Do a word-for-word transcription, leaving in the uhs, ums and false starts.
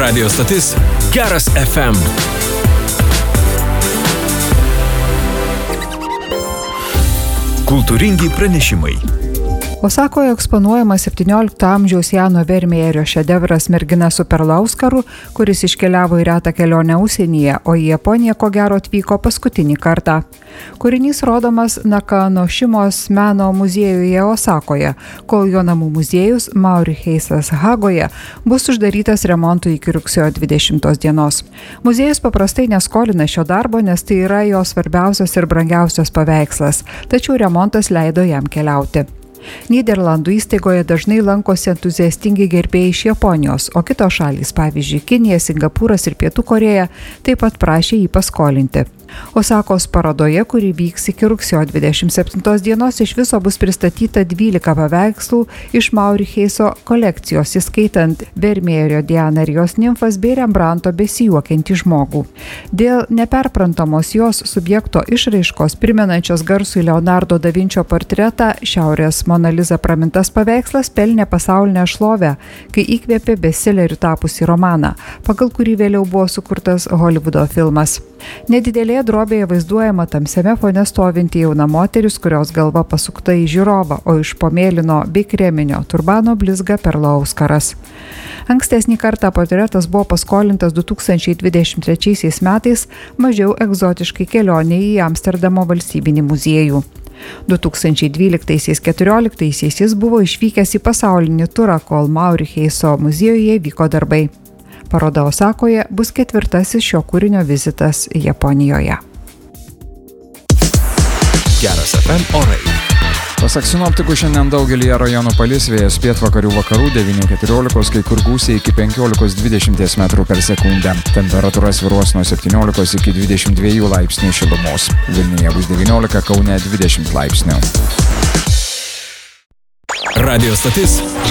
Radio stotis Geras F M. Kultūringi pranešimai. Osakoje eksponuojamas septyniolikto amžiaus Jano Vermejerio šedevras Mergina su perlų auskaru, kuris iškeliavo į retą kelionę užsienyje, o į Japoniją ko gero atvyko paskutinį kartą. Kūrinys rodomas Nakanošimos meno muziejuje Osakoje, kol jo namų muziejus Mauriheisas Hagoje bus uždarytas remontui iki rugsėjo dvidešimtos dienos. Muziejus paprastai neskolina šio darbo, nes tai yra jo svarbiausias ir brangiausias paveikslas, tačiau remontas leido jam keliauti. Nyderlandų įstaigoje dažnai lankosi entuziastingi gerbėjai iš Japonijos, o kitos šalys, pavyzdžiui, Kinija, Singapūras ir Pietų Korėja, taip pat prašė jį paskolinti. Osakos parodoje, kuri vyks iki rugsėjo dvidešimt septintos dienos, iš viso bus pristatyta dvylika paveikslų iš Mauriheiso kolekcijos, įskaitant Vermejerio Dianą ir jos nimfas bei Rembranto besijuokiantį žmogų. Dėl neperprantamos jos subjekto išraiškos, primenančios garsų Leonardo da Vinčio portretą, Šiaurės Mona Lisa pramintas paveikslas pelnė pasaulinę šlovę, kai įkvėpė bestseleriu tapusį romaną, pagal kurį vėliau buvo sukurtas Holivudo filmas. Nedidelėje drobėje vaizduojama tamsiame fone stovinti jauna moteris, kurios galva pasukta į žiūrovą, o iš pomėlino bei kreminio turbano blizga perlo auskaras. Ankstesnį kartą portretas buvo paskolintas du tūkstančiai dvidešimt trečiaisiais metais mažiau egzotiškai kelionė į Amsterdamo valstybinį muziejų. du tūkstančiai dvyliktaisiais keturioliktaisiais jis buvo išvykęs į pasaulinį turą, kol Mauriheiso muziejuje vyko darbai. Paroda Osakoje bus ketvirtasis šio kūrinio vizitas Japonijoje. Geras F M orai. Pasak sinoptikų, šiandien daugelį rajonų palis, vėjas pietvakarių vakarų devyni keturiolikos, kai kur gūsiai iki penkiolikos dvidešimt metrų per sekundę. Temperatūra svyruos nuo septyniolikos iki dvidešimt dviejų laipsnių šilumos. Vilniuje bus devyniolika, Kaune dvidešimt laipsnių. Radio stotis